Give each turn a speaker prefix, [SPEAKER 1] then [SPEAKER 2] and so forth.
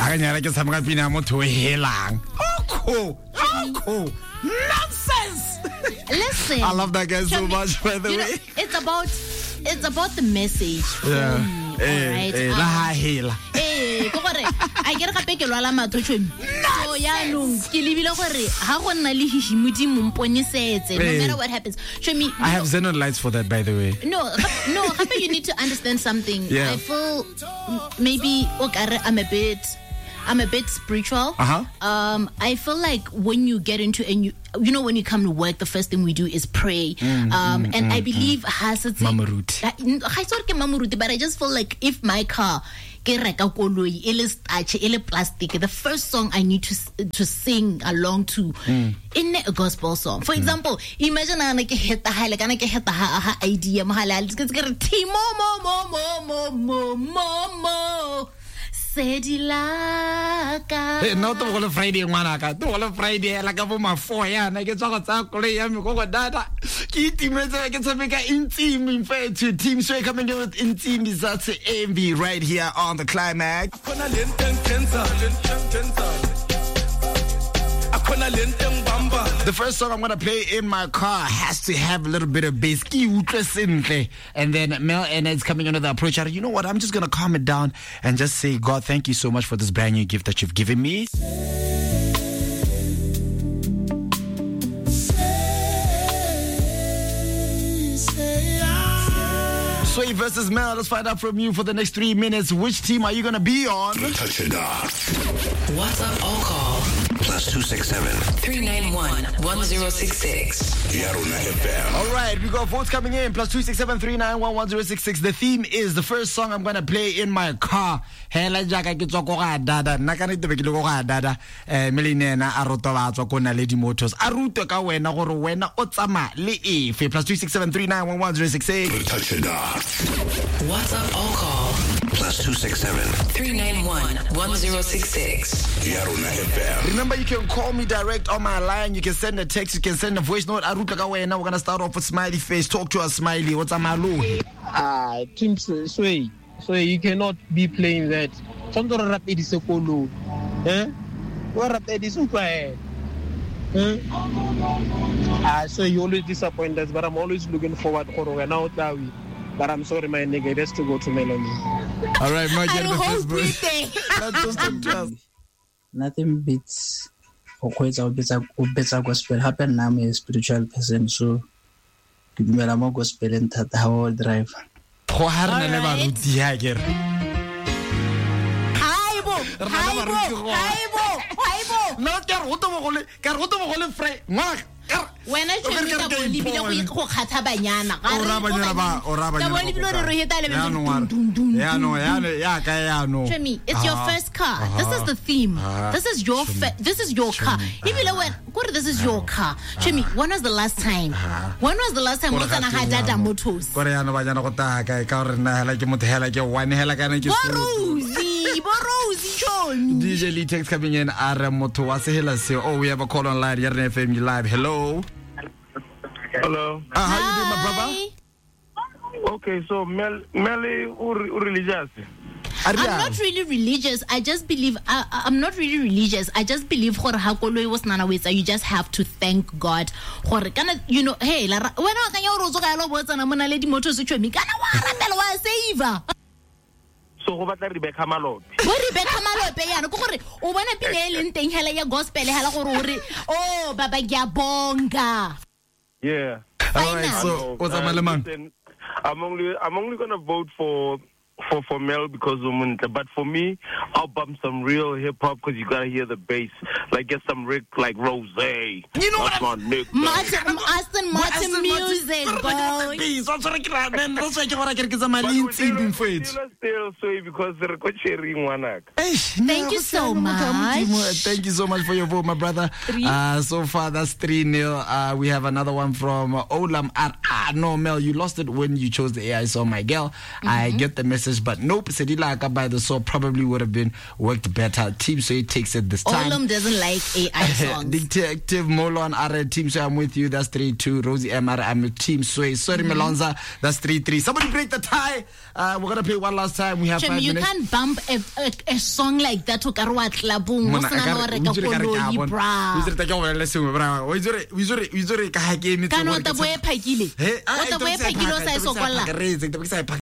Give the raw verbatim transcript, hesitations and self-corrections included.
[SPEAKER 1] Aganyara ke samga pina mo to helang. Oh, oh, nonsense.
[SPEAKER 2] Listen.
[SPEAKER 1] I love that guy so much, by the
[SPEAKER 2] you
[SPEAKER 1] way.
[SPEAKER 2] Know, it's about it's about the message.
[SPEAKER 1] Yeah.
[SPEAKER 2] Me,
[SPEAKER 1] Eh,
[SPEAKER 2] alright.
[SPEAKER 1] eh, la ha hela.
[SPEAKER 2] Eh, go gore I get gape ke lwala matho tshwemi. So ya nong ke lebile gore ha go nna le hihimudi momponisetse no matter what happens. Tshwemi.
[SPEAKER 1] I have xenon lights for that, by the way.
[SPEAKER 2] No, no, gape you need to understand something.
[SPEAKER 1] Yeah.
[SPEAKER 2] I feel maybe okare I'm a bit I'm a bit spiritual.
[SPEAKER 1] Uh-huh.
[SPEAKER 2] Um, I feel like when you get into and you you know when you come to work, the first thing we do is pray.
[SPEAKER 1] Mm,
[SPEAKER 2] um,
[SPEAKER 1] mm,
[SPEAKER 2] and
[SPEAKER 1] mm,
[SPEAKER 2] I believe has it's
[SPEAKER 1] Mamaruti.
[SPEAKER 2] I thought ke Mamaruti, but I just feel like if my car ke reka koloi ele starch ele plastic, the first song I need to to sing along to mm. in a gospel song. For mm. example, imagine ana ke heta ha le kana ke heta ha ha idea mahala ke ke re timo mo mo mo mo mo mo Sedilaka.
[SPEAKER 1] Hey, no to go Friday ngwanaka. To go Friday la ka bo ma four yana ke tswa go tsa koloi ya me go go data. Ke itimetse ke tshameka intimi in fact to team straight coming in with intimi that's M B right here on the climax. The first song I'm gonna play in my car has to have a little bit of bass. And then Mel and Ed's coming under the approach. You know what? I'm just gonna calm it down and just say, God, thank you so much for this brand new gift that you've given me. Sway versus Mel. Let's find out from you for the next three minutes. Which team are you gonna be on?
[SPEAKER 3] Touch it off.
[SPEAKER 4] WhatsApp all call.
[SPEAKER 3] Plus two six seven
[SPEAKER 4] three nine one one zero six six.
[SPEAKER 1] All right, we got votes coming in. Plus two six seven three nine one one zero six six. The theme is the first song I'm gonna play in my car. Hela jaka ke tswa go ga dada. Nna ka nete be ke le go ga dada. Eh melinena a roto ba tswa kona le di motors. A ruto ka wena gore wena o tsama le efe. Plus two six seven three nine one one zero six six.
[SPEAKER 3] Touch it off.
[SPEAKER 4] WhatsApp all call.
[SPEAKER 3] Plus two six seven
[SPEAKER 4] three nine one one zero six six.
[SPEAKER 1] Remember, you can call me direct on my line. You can send a text. You can send a voice note. Aruta ka wena. We're gonna start off with smiley face. Talk to us, smiley. What's up, Malu?
[SPEAKER 5] Ah, Team Sway. Sway, you cannot be playing that. Chandra rap it is a polo. Eh? What rap it is super? Eh? Ah, so you always disappoint us, but I'm always looking forward for when out that we. But I'm sorry, my nigga, that's to go to Melanie.
[SPEAKER 1] All right, Mike, get the first birthday. Let's talk to us.
[SPEAKER 6] Nothing beats or better better gospel. Happen now, I'm a spiritual person, so give me a more gospel and that how I drive.
[SPEAKER 2] Haibo, haibo, haibo, haibo.
[SPEAKER 1] No, ke re go to mo ke re go to mo le free. Ngwana
[SPEAKER 2] wena tshwene ka bo libile go kgatha banyana
[SPEAKER 1] ga re banyana ba ora banyana
[SPEAKER 2] ka bo libile re re heta le
[SPEAKER 1] ya no ya ya ka ya no
[SPEAKER 2] Shemi, it's your first car. This is the theme. This is your this is your car. Ibile when go this is your car. Shemi, when was the last time when was the last time o tsana ga data motors
[SPEAKER 1] go re yana banyana go ta ka ka re na hela ke motho hela ke one hela kana ke
[SPEAKER 2] Rosie Rosie John
[SPEAKER 1] D J Lee text coming in are motho wa se hela se. Oh, we have a call online here on F M live. Hello.
[SPEAKER 7] Hello.
[SPEAKER 1] Uh, how you doing, my
[SPEAKER 7] brother? Okay, so Mel, Melly, u religious?
[SPEAKER 2] I'm not really religious. I just believe I, I'm not really religious. I just believe gore ha koloi was nana wetsa. You just have to thank God. Gore kana you know hey la wena o kanya o rozo ga lo botsana mona le di motho se tshwemi kana wa rapela wa save.
[SPEAKER 7] So go batla Rebecca Malope.
[SPEAKER 2] Go Rebecca Malope yana go gore o bona pile e leng teng hela ya gospel hela gore ore oh baba ngiyabonga.
[SPEAKER 7] Yeah.
[SPEAKER 1] All right, so what's up, man?
[SPEAKER 7] I'm only I'm only gonna vote for for for Mel because of but for me, I'll bump some real hip hop because you gotta hear the bass. Like get some Rick like Rose. You
[SPEAKER 1] know
[SPEAKER 7] That's
[SPEAKER 1] what?
[SPEAKER 7] My Nick.
[SPEAKER 2] Martin Aston Martin music, boy.
[SPEAKER 1] I'm sorry, man. That's why I get get some lean team for it.
[SPEAKER 7] Still say because they're sharing one act.
[SPEAKER 2] Thank you so much.
[SPEAKER 1] Thank you so much for your vote, my brother. Uh, so far, that's three nil. Uh, we have another one from uh, Olam. Ah, no, Mel, you lost it when you chose the A I song, my girl. Mm-hmm. I get the message. message, but nope, Sedilaka by the Soul probably would have been worked better. Team Sway takes it this time.
[SPEAKER 2] Olum doesn't like A I songs.
[SPEAKER 1] Detective Molon are Team Sway, I'm with you, that's three two. Rosie M R, I'm with Team Sway. Sorry, mm-hmm. Melonza, that's three three. Somebody break the tie. Uh, we're gonna play one last time. We have
[SPEAKER 2] Chem,
[SPEAKER 1] five
[SPEAKER 2] you
[SPEAKER 1] minutes.
[SPEAKER 2] You can't bump a, a, a song like that to Karwa Klabung.
[SPEAKER 1] Bra.